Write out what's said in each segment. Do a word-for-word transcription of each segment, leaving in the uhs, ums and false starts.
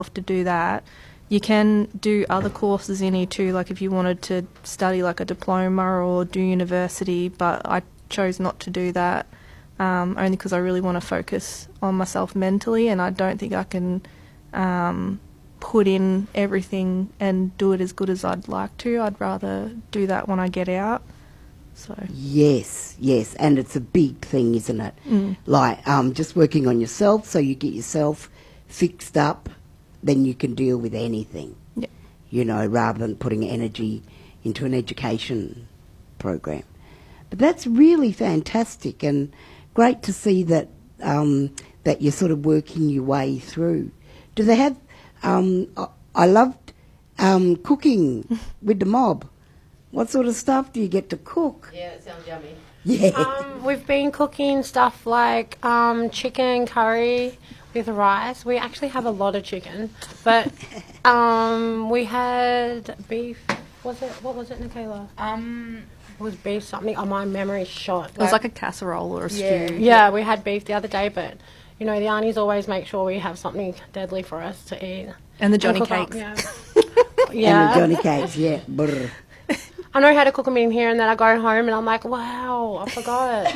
to do that. You can do other courses in here too, like if you wanted to study like a diploma or do university, but I chose not to do that um, only because I really want to focus on myself mentally, and I don't think I can um, put in everything and do it as good as I'd like to. I'd rather do that when I get out. So Yes, yes, and it's a big thing, isn't it? Mm. Like um, just working on yourself so you get yourself fixed up, then you can deal with anything. Yeah. You know, rather than putting energy into an education program. But that's really fantastic and great to see that um, that you're sort of working your way through. Do they have? Um, I, I loved um, cooking with the mob. What sort of stuff do you get to cook? Yeah, it sounds yummy. Yeah. Um, we've been cooking stuff like um, chicken curry with rice. We actually have a lot of chicken, but um, we had beef. Was it? What was it, Nicola? Um, It was beef something. Oh, my memory's shot. it was like a casserole or a Yeah. stew. Yeah, we had beef the other day, but you know the aunties always make sure we have something deadly for us to eat. And the Johnny cook up, cakes. Yeah. yeah. And the Johnny cakes, yeah. Brr. I know how to cook them in here, and then I go home and I'm like, wow, I forgot.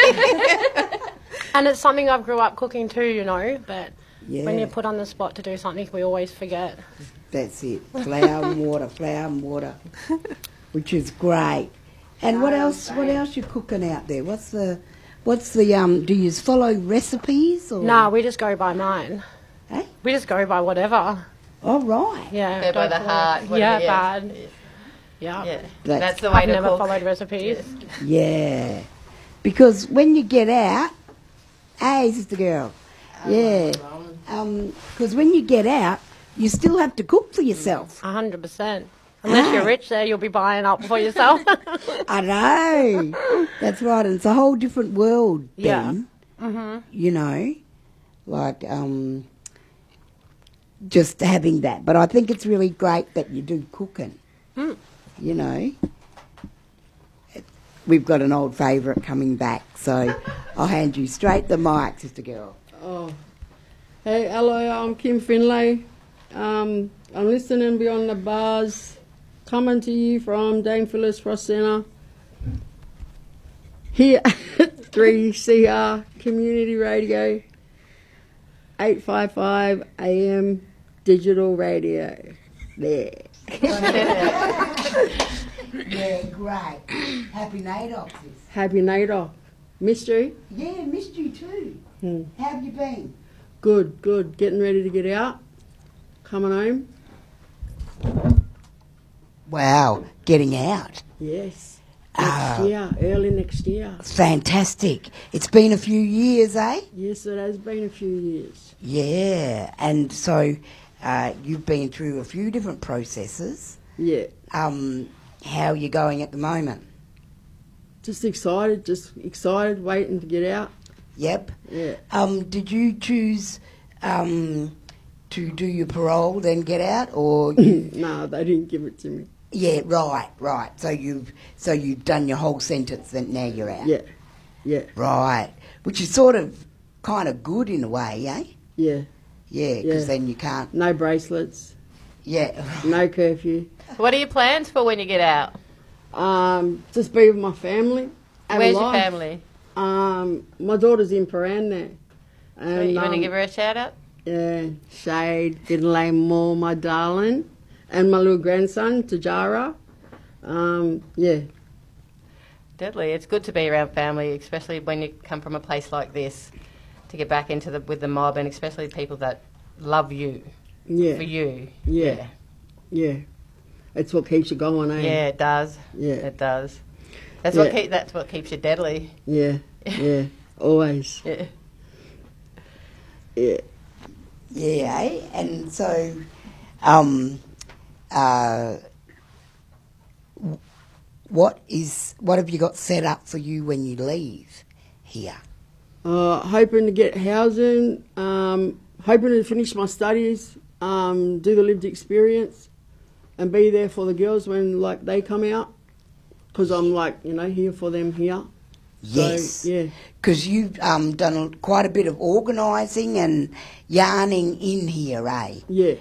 And it's something I've grew up cooking too, you know. But Yeah. when you're put on the spot to do something, we always forget. That's it. Flour and water, flour and water, which is great. And what else? What else you cooking out there? What's the, what's the um? Do you follow recipes or? Nah, we just go by mine. Eh? We just go by whatever. Oh right. Yeah. Go by don't the follow- heart. Yeah, whatever, bad. Yeah. Yeah. Yeah. That's- That's the way I've to never cook. followed recipes. Yeah. Because when you get out, hey, sister girl. Yeah. Um. Because when you get out, you still have to cook for yourself. A hundred percent. Unless Ah. you're rich there, you'll be buying up for yourself. I know. That's right. And it's a whole different world Yeah. then. Mm-hmm. You know, like um, just having that. But I think it's really great that you do cooking. Mm. You know, we've got an old favourite coming back, so I'll hand you straight the mic, sister girl. Oh, hey, hello, I'm Kim Finlay. Um, I'm listening beyond the bars, coming to you from Dame Phyllis Frost Centre. Here at three C R Community Radio, eight fifty-five A M Digital Radio. There. Yeah, great. Happy NAIDOC, sis. Happy NAIDOC. Missed you? Yeah, missed you too. Hmm. How have you been? Good, good. Getting ready to get out. Coming home. Wow, getting out. Yes. Next Ah. year, early next year. Fantastic. It's been a few years, eh? Yes, it has been a few years. Yeah, and so uh, you've been through a few different processes. Yeah. Um, how are you going at the moment? Just excited, just excited, waiting to get out. Yep. Yeah. Um, did you choose um, to do your parole then get out, or you, No, they didn't give it to me. yeah, right, right. So you've so you've done your whole sentence, then now you're out. Yeah. Yeah. Right, which is sort of kind of good in a way, eh? Yeah. Yeah, because Yeah. then you can't. No bracelets, Yeah. no curfew. What are your plans for when you get out? Um, just be with my family. have a Where's your life. family? Um, my daughter's in Paran now. So And, you want to um, give her a shout out? Yeah, Shade, Fiddley Moore, my darling, and my little grandson, Tajara. Um, yeah, Deadly. It's good to be around family, especially when you come from a place like this, to get back into the with the mob, and especially people that love you yeah, for you. yeah, yeah. It's what keeps you going, eh? Yeah, it does. Yeah. It does. That's what Yeah. keep. That's what keeps you deadly. Yeah, yeah, always. Yeah. Yeah. Yeah, eh? And so, um, uh, w- what is what have you got set up for you when you leave here? Uh, hoping to get housing, um, hoping to finish my studies, um, do the lived experience, and be there for the girls when like they come out, because I'm like you know here for them here. Yes. So, yeah. Because you've um, done quite a bit of organising and yarning in here, eh? Yeah.